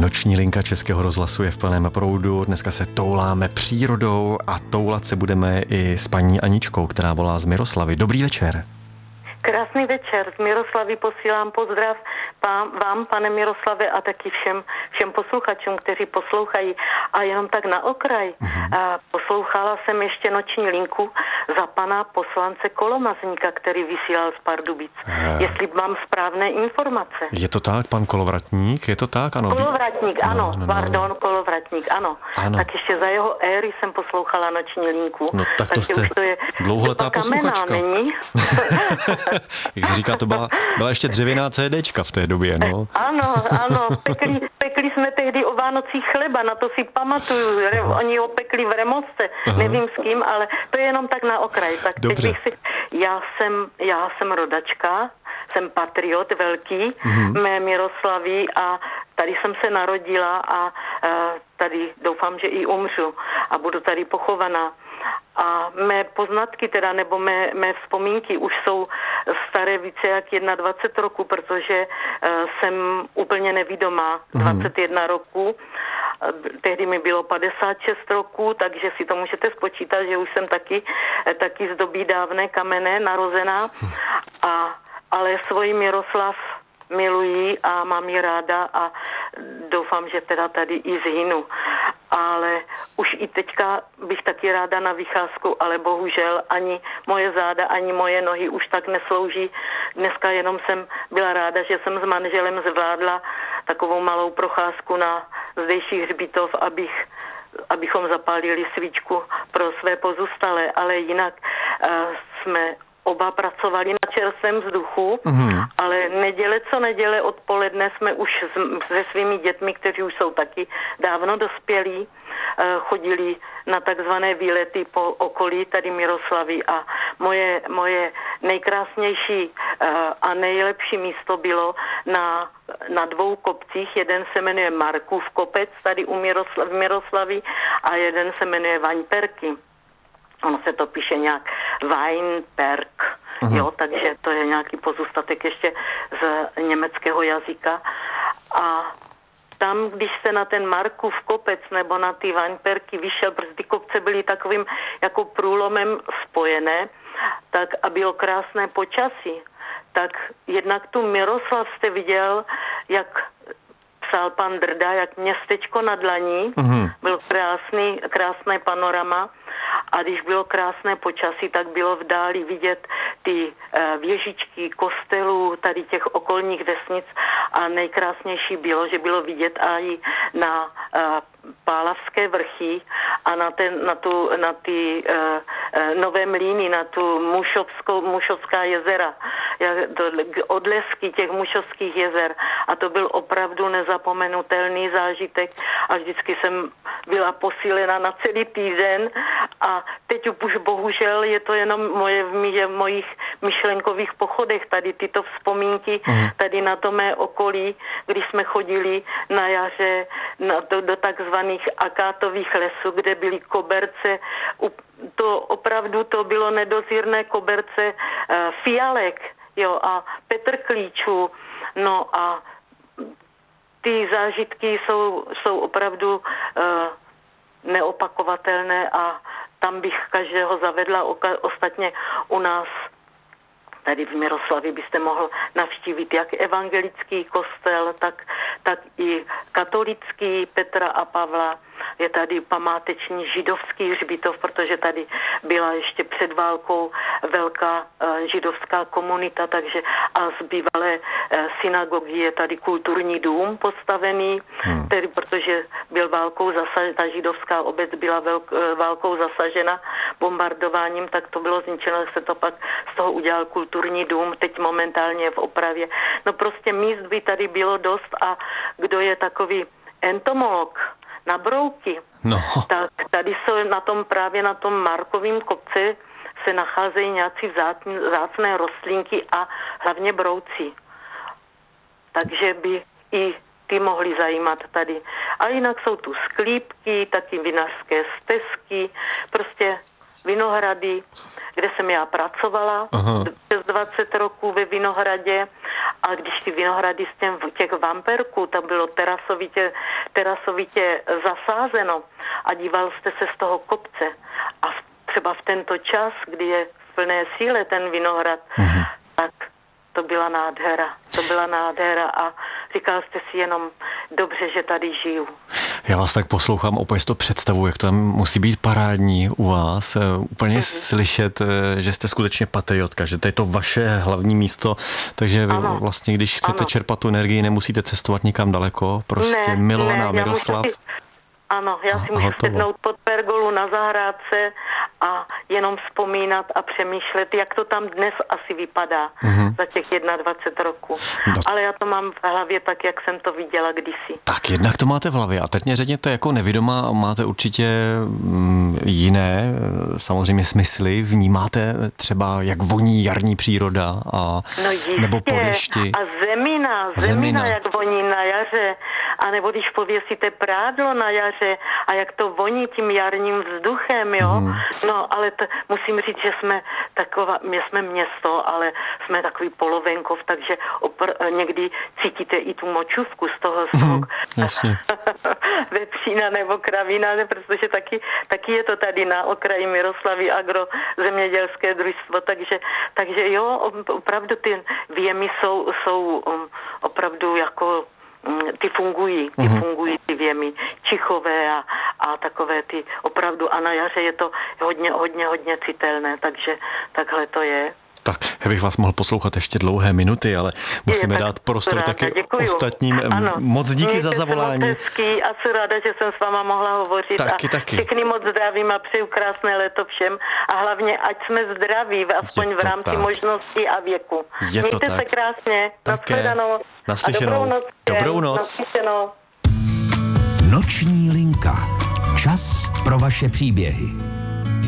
Noční linka Českého rozhlasu je v plném proudu. Dneska se touláme přírodou a toulat se budeme i s paní Aničkou, která volá z Miroslavy. Dobrý večer. Krásný večer. Z Miroslavy posílám pozdrav vám, pane Miroslave, a taky všem posluchačům, kteří poslouchají. A jenom tak na okraj. Poslouchala jsem ještě noční linku za pana poslance Kolomazníka, který vysílal z Pardubic. Jestli mám správné informace. Je to tak, pan Kolovratník? Je to tak, ano? Kolovratník, ano. Pardon, Kolovratník, ano. Tak ještě za jeho éry jsem poslouchala noční linku. No tak to jste dlouholetá posluchačka. Není? Jak se říká, to byla ještě dřevěná CDčka v té době, no. Ano, pekli jsme tehdy o Vánocích chleba, na to si pamatuju, oni ho pekli v Remosce, nevím s kým, ale to je jenom tak na okraj. Tak dobře. Teď bych já jsem rodačka, jsem patriot velký, mé Miroslavy, a tady jsem se narodila a tady doufám, že i umřu a budu tady pochovaná. A mé poznatky teda, nebo mé vzpomínky už jsou staré více jak 21 roku, protože jsem úplně nevidomá, 21 roku. Tehdy mi bylo 56 roku, takže si to můžete spočítat, že už jsem taky z doby dávné kamenné narozená. Ale svůj Miroslav miluji a mám ji ráda a doufám, že teda tady i zhynu. Ale už i teďka bych taky ráda na vycházku, ale bohužel ani moje záda, ani moje nohy už tak neslouží. Dneska jenom jsem byla ráda, že jsem s manželem zvládla takovou malou procházku na zdejší hřbitov, abychom zapálili svíčku pro své pozůstalé, ale jinak jsme oba pracovali na čerstvém vzduchu, ale neděle odpoledne jsme už se svými dětmi, kteří už jsou taky dávno dospělí, chodili na takzvané výlety po okolí tady Miroslavy a moje nejkrásnější a nejlepší místo bylo na 2 kopcích. Jeden se jmenuje Markův kopec tady v Miroslavy a jeden se jmenuje Vaňperky. Ono se to píše nějak Weinberg, jo, takže to je nějaký pozůstatek ještě z německého jazyka. A tam, když se na ten Markův kopec nebo na ty Weinbergy vyšel, protože ty kopce byly takovým jako průlomem spojené, tak a bylo krásné počasí, tak jednak tu Miroslav jste viděl, jak psal pan Drda, jak městečko na dlaní, byl krásné panorama. A když bylo krásné počasí, tak bylo v dáli vidět ty věžičky kostelů tady těch okolních vesnic a nejkrásnější bylo, že bylo vidět i na Pálavské vrchy a na ty Nové Mlýny, na tu Mušovská jezera, odlesky těch Mušovských jezer. A to byl opravdu nezapomenutelný zážitek a vždycky jsem byla posílena na celý týden a teď už bohužel je to jenom v mojich myšlenkových pochodech tady tyto vzpomínky tady na to mé okolí, když jsme chodili na jaře do takzvaných akátových lesů, kde byly koberce, to bylo nedozírné koberce fialek, jo, a petrklíčů, no a ty zážitky jsou opravdu neopakovatelné a tam bych každého zavedla. Ostatně u nás tady v Miroslavě byste mohl navštívit jak evangelický kostel, tak i katolický Petra a Pavla. Je tady památečný židovský hřbitov, protože tady byla ještě před válkou velká židovská komunita, takže a z bývalé synagogy je tady kulturní dům postavený, tedy protože byl ta židovská obec byla válkou zasažena bombardováním, tak to bylo zničeno, tak se to pak z toho udělal kulturní dům, teď momentálně je v opravě. No prostě míst by tady bylo dost a kdo je takový entomolog na brouky, tak tady jsou právě na tom Markovém kopci se nacházejí nějaké vzácné rostlinky a hlavně brouci. Takže by i ty mohly zajímat tady. A jinak jsou tu sklípky, taky vinařské stezky, prostě Vinohrady, kde jsem já pracovala přes 20 roků ve Vinohradě A když ty vinohrady z těch vamperků, tam bylo terasovitě zasázeno a díval jste se z toho kopce a třeba v tento čas, kdy je v plné síle ten vinohrad, tak to byla nádhera a říkal jste si jenom dobře, že tady žiju. Já vás tak poslouchám, opět to představu, jak to tam musí být parádní u vás, úplně slyšet, že jste skutečně patriotka, že to je to vaše hlavní místo, takže vy vlastně, když chcete čerpat tu energii, nemusíte cestovat nikam daleko, prostě milovaná Miroslav. Ano, já si můžu sednout pod pergolu na zahrádce a jenom vzpomínat a přemýšlet, jak to tam dnes asi vypadá za těch 21 roků. Ale já to mám v hlavě tak, jak jsem to viděla kdysi. Tak jednak to máte v hlavě a teď mě řekněte, jako nevědomá máte určitě jiné samozřejmě smysly, vnímáte třeba, jak voní jarní příroda a nebo po dešti. A zemina, jak voní na jaře, a nebo když pověsíte prádlo na jaře a jak to voní tím jarním vzduchem, jo. No, ale musím říct, že my jsme město, ale jsme takový polovenkov, takže někdy cítíte i tu močůvku z toho vepřína nebo kravína, protože taky je to tady na okraji Miroslavy agrozemědělské družstvo, takže jo, opravdu ty věmy jsou opravdu jako ty fungují ty věmy čichové a takové ty opravdu a na jaře je to hodně citelné, takže takhle to je. Tak, já bych vás mohl poslouchat ještě dlouhé minuty, ale musíme dát prostor taky ostatním. Ano. Moc díky za zavolání. Moc hezký a jsem ráda, že jsem s váma mohla hovořit. Taky. Všechny moc zdravím a přeju krásné léto všem a hlavně, ať jsme zdraví, aspoň v rámci možností a věku. Mějte se krásně. Nashledanou. Naslyšenou. Dobrou noc. Noční linka. Čas pro vaše příběhy.